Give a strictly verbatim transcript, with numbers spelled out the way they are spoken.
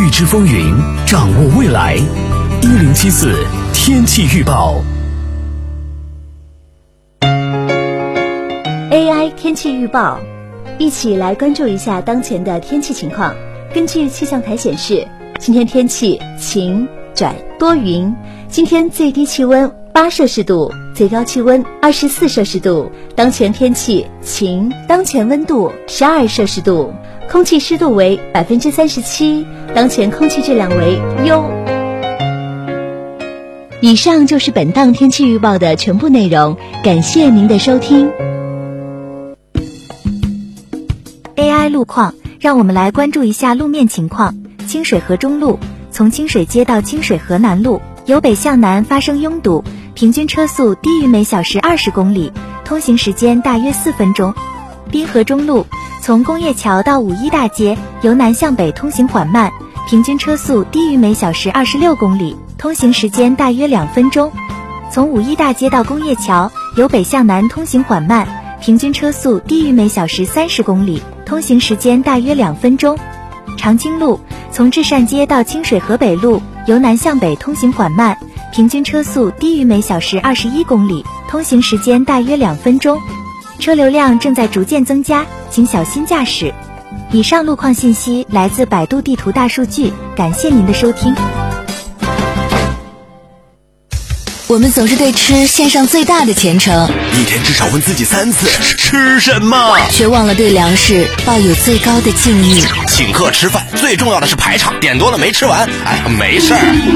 预知风云，掌握未来。一零七四天气预报。 A I 天气预报，一起来关注一下当前的天气情况。根据气象台显示，今天天气晴转多云，今天最低气温八摄氏度，最高气温二十四摄氏度。当前天气晴，当前温度十二摄氏度，空气湿度为百分之三十七，当前空气质量为优。以上就是本档天气预报的全部内容，感谢您的收听。 A I 路况，让我们来关注一下路面情况。清水河中路，从清水街到清水河南路，由北向南发生拥堵，平均车速低于每小时二十公里，通行时间大约四分钟。滨河中路，从工业桥到五一大街，由南向北通行缓慢，平均车速低于每小时二十六公里，通行时间大约两分钟。从五一大街到工业桥，由北向南通行缓慢，平均车速低于每小时三十公里，通行时间大约两分钟。长青路，从至善街到清水河北路，由南向北通行缓慢，平均车速低于每小时二十一公里，通行时间大约两分钟。车流量正在逐渐增加，请小心驾驶。以上路况信息来自百度地图大数据，感谢您的收听。 我们总是对吃献上最大的虔诚， 一天至少问自己三次吃什么， 却忘了对粮食抱有最高的敬意。 请客吃饭最重要的是排场，点多了没吃完，哎，没事儿。